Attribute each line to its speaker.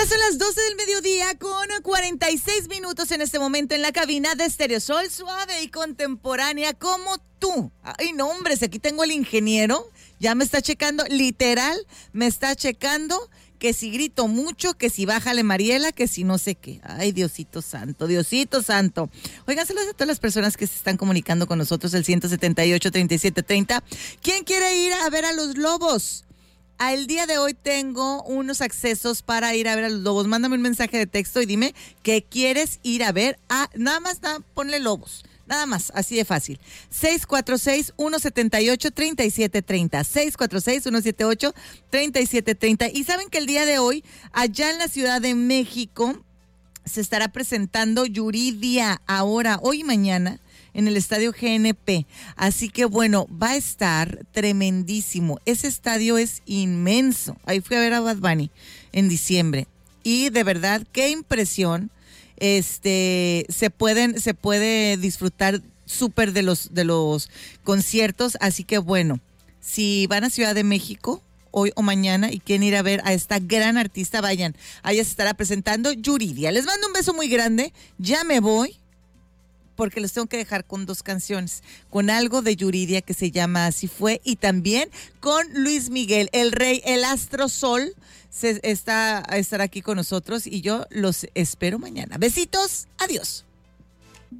Speaker 1: Ya son las 12 del mediodía con 46 minutos en este momento en la cabina de Stereo Sol, suave y contemporánea como tú. Ay, no, hombre, si aquí tengo el ingeniero, ya me está checando, literal, me está checando que si grito mucho, que si bájale Mariela, que si no sé qué. Ay, Diosito santo, Diosito santo. Oigan, saludos a todas las personas que se están comunicando con nosotros, el 178-3730. ¿Quién quiere ir a ver a los lobos? El día de hoy tengo unos accesos para ir a ver a los lobos. Mándame un mensaje de texto y dime que quieres ir a ver a... ponle lobos. Nada más, así de fácil. 646-178-3730. 646-178-3730. Y saben que el día de hoy, allá en la Ciudad de México, se estará presentando Yuridia ahora, hoy y mañana, en el estadio GNP. Así que bueno, va a estar tremendísimo. Ese estadio es inmenso. Ahí fui a ver a Bad Bunny en diciembre. Y de verdad, qué impresión. Se puede disfrutar súper de los conciertos. Así que bueno, si van a Ciudad de México hoy o mañana y quieren ir a ver a esta gran artista, vayan. Allá se estará presentando Yuridia. Les mando un beso muy grande. Ya me voy, porque los tengo que dejar con dos canciones, con algo de Yuridia que se llama Así Fue, y también con Luis Miguel, el rey, el astro sol, estará aquí con nosotros y yo los espero mañana. Besitos, adiós.